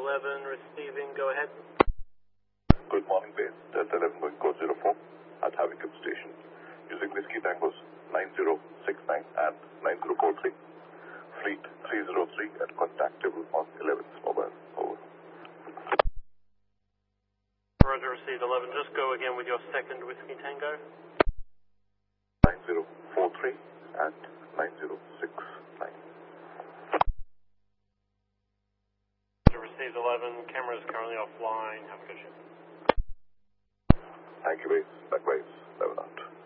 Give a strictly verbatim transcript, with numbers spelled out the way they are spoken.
eleven, receiving, go ahead. Good morning, base. Delta eleven going code zero four at Havicum Station. Using Whiskey Tangos nine zero six nine and nine zero four three. Fleet three zero three at contactable on eleventh mobile. Over. Roger, received eleven. Just go again with your second Whiskey Tango. nine zero four three and nine zero six nine. Received eleven. Camera is currently offline. Have a good shift. Thank you, base. Likewise. eleven.